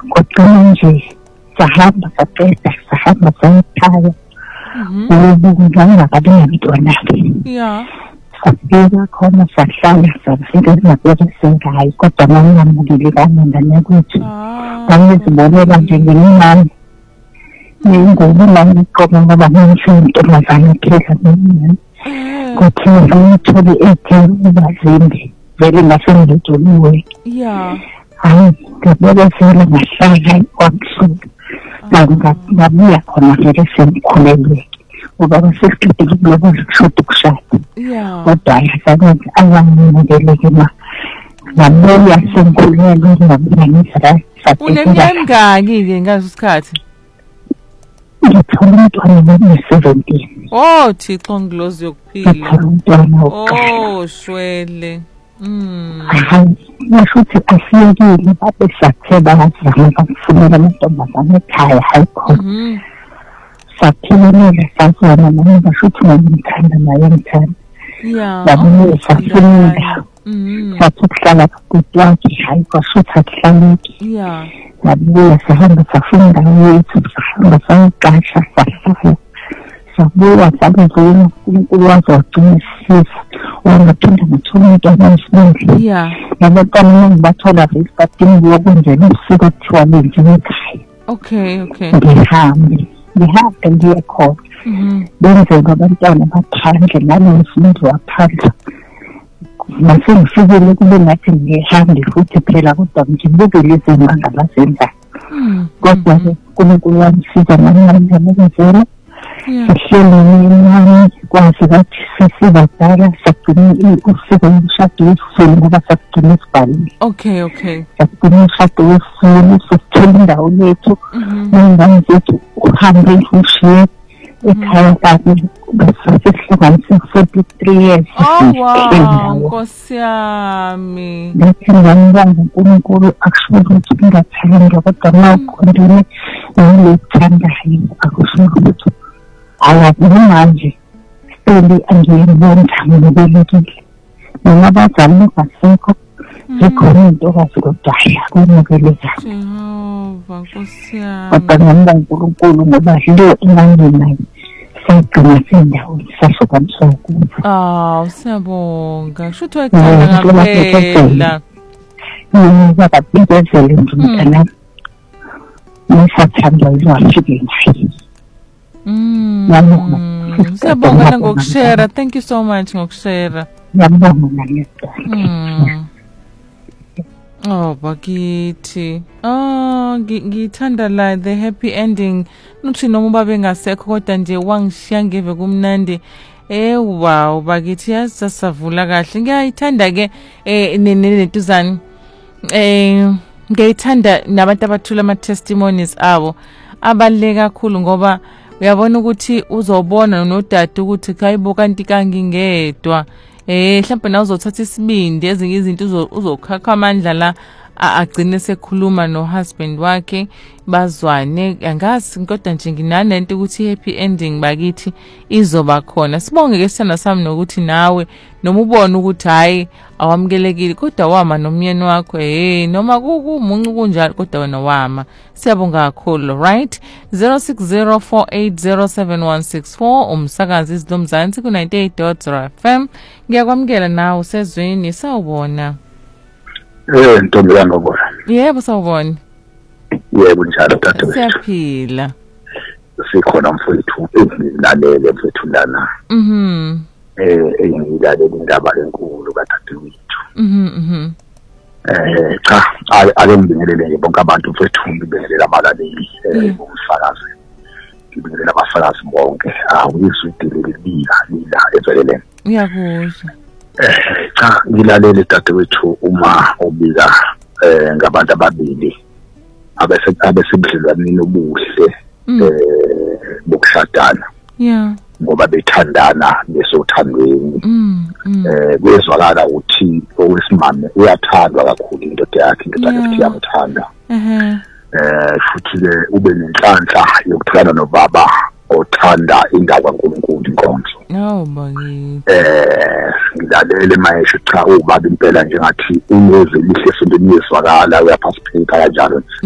Kodwa nje sahamba sapeta sahamba sayikhaya ubunganga kabintwana Yeah. safika khona sahlala safika singabesengayo kodwa mangamukile kaningana kwethu ngizibonela nje ngemali nengoba mangiqoba ngoba ngintomazana phela mina kodwa ngithole ekhaya ubazimbi vele ngasengijuluwe Yeah. hayi ngabona sele ngahlala kwakusuka ngabuya khona vele sengikhulelwe ngoba baseqedile ukushada ukushada Yeah. kodwa yasabenza abangimukeleke ngabuya sengikhulelwe ngabunyanisa Uneminyaka-ke ngaso isikhathi? ngithole umntwana we-17. Oh, Thixo ngilozi yokuphila. ngithole umntwana Oh, shwele. Ngasho ukuthi asiyekile babe sathe bayazama bakufunela amantombazane ekhaya hayi khona saphilelela sazwana nami ngasho ukuthi ngimthanda naye ngithanda Yeah. ngabuye safunda sathi ukuhlala kubhuti wakhe hayi kwasho ukuthi akuhlaleki Yeah. ngabuye sahamba safunda wethu sahamba sayiqasha sahlala sabuya sabezona uNkulunkulu wazogcina sisiza wangaphinda ngithola umntwana wesibili Yeah. nabantwana ngibathola vele badinga ukwenzela usiko kuthiwa lenziwe ekhaya Okay, okay. ngihambe ngiye khona benzeka abantwana baphandle nalomfundi waphandle mase ngifikile kube ngathi ngihambe futhi phela kodwa ngibukele izimanga bazenza kodwa uNkulunkulu wamsiza nami sihleli nami kwazi kathi sesibadala sagcina usiko lomshado wesizulu ngoba sagcina isibhalile. Okay, okay. Sagcina umshado wesizulu sesithola indawo lethu nengane zethu uhambe ushiye ekhaya kami besesihlanganise 43 years. Oh wow, Nkosi yami. Ngithanda uNkulunkulu akusho ukuthi ngingathanda kodwa mawukhondile ngilithandayo akusho ukuthi manje sele angiyibona ngibelekile noma abazali basekho zikhona into kazikodwa kunokeleka Jehova Nkosi yami. kodwa ngiyabonga uNkulunkulu ngoba lo enganginayo sagcina sendawo sasuka msokuthi Siyabonga. Shuthu ekuthanda ngaphela. ngoba ngibezele nje mntana ngisathanda izwafike nje. Siyabonga nangokushare. Thank you so much ngokushare. Ngiyabonga nami. Oh bakithi. Ngithanda la the happy ending. Nuthi noma babe ngasekho kodwa nje wangishiya ngeve kumnandi. Wow bakithi yasasavula kahle. Ngiyayithanda ke nenetuzani. Ngiyithanda nabantu abathula ama testimonies abo. Abaleka kakhulu ngoba uyabona ukuthi uzobona nodade ukuthi hayibo kanti kangingedwa mhlawumbe na uzothatha isibindi ezinye izinto uzokhakha amandla la agcine sekhuluma no husband wakhe bazwane angazi kodwa nje nginanento ukuthi happy ending bakithi izoba khona. Sibonge ke sithanda sami nokuthi nawe noma ubone ukuthi hayi awamukelekile kodwa wama nomyeni wakho noma kumuncu kunjalo kodwa wena wama. Siyabonga kakhulu. Right, 0604807164 umsakazi iZilomzansi ku 98.0 FM. Ngiyakwamukela nawe usezweni sawubona. Ntombi yangobona. Yebo sawubona. Yebo njalo tata. Siyaphila. Sikhona mfowethu ezilalele mfowethu lana. Engilalele indaba enkulu katata wethu. Cha ake ngibingelele nje bonke abantu mfowethu ngibingelela abalaleli bomsakazi. Ngibingelela abasakazi bonke. Awuyizwe idilibika lila evelele. Ngiyakuzwa. Cha ngilalele dadewethu uma ubika ngabantu ababili abesebudlelwaneni obuhle bokushadana ngoba bethandana besothandweni kuyezwakala ukuthi owesimame uyathandwa kakhulu indoda yakhe indoda yakhe iyamthanda futhi ke ube nenhlanhla yokutholana nobaba othanda indawo kaNkulunkulu inkonzo. Bakithi. Ngilalele mayesho cha ubaba impela njengathi uneze lihle esondweni yezwakala uyaphasiphinka kanjalo.